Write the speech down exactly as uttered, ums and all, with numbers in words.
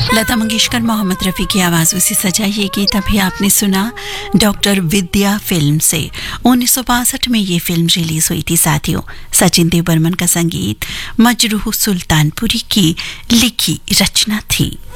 लता मंगेशकर, मोहम्मद रफ़ी की आवाज़ों से सजा ये गीत अभी आपने सुना डॉक्टर विद्या फिल्म से। उन्नीस सौ बासठ में ये फिल्म रिलीज हुई थी साथियों। सचिन देव बर्मन का संगीत, मजरूह सुल्तानपुरी की लिखी रचना थी।